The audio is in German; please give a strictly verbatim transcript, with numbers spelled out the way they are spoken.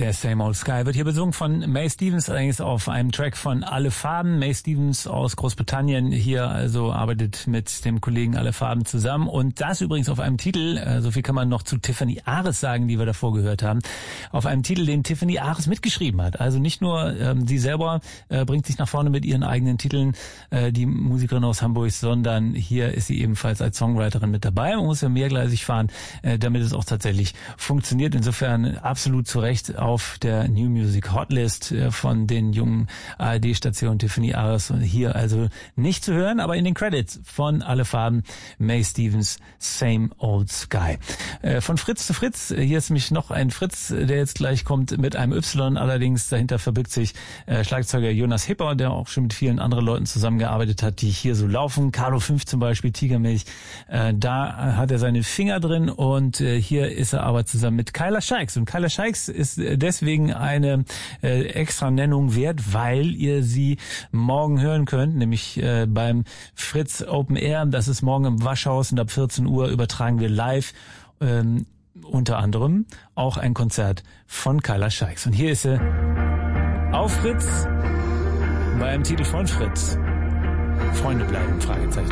Der Same Old Sky wird hier besungen von Mae Stevens, allerdings auf einem Track von Alle Farben. Mae Stevens aus Großbritannien hier also arbeitet mit dem Kollegen Alle Farben zusammen und das übrigens auf einem Titel, äh, so viel kann man noch zu Tiffany Ares sagen, die wir davor gehört haben, auf einem Titel, den Tiffany Ares mitgeschrieben hat. Also nicht nur ähm, sie selber äh, bringt sich nach vorne mit ihren eigenen Titeln, äh, die Musikerin aus Hamburg, sondern hier ist sie ebenfalls als Songwriterin mit dabei. Man muss ja mehrgleisig fahren, äh, damit es auch tatsächlich funktioniert. Insofern absolut zu Recht auf der New Music Hotlist von den jungen A R D-Stationen Tiffany Ares. Und hier also nicht zu hören, aber in den Credits von Alle Farben, Mae Stevens, Same Old Sky. Von Fritz zu Fritz, hier ist nämlich noch ein Fritz, der jetzt gleich kommt mit einem Y, allerdings dahinter verbirgt sich Schlagzeuger Jonas Hipper, der auch schon mit vielen anderen Leuten zusammengearbeitet hat, die hier so laufen. Carlo fünf zum Beispiel, Tigermilch, da hat er seine Finger drin und hier ist er aber zusammen mit Kyla Shikes. Und Kyla Shikes ist deswegen eine äh, extra Nennung wert, weil ihr sie morgen hören könnt, nämlich äh, beim Fritz Open Air. Das ist morgen im Waschhaus und ab vierzehn Uhr übertragen wir live ähm, unter anderem auch ein Konzert von Kyla Shikes. Und hier ist sie auf Fritz bei einem Titel von Fritz. Freunde bleiben, Fragezeichen.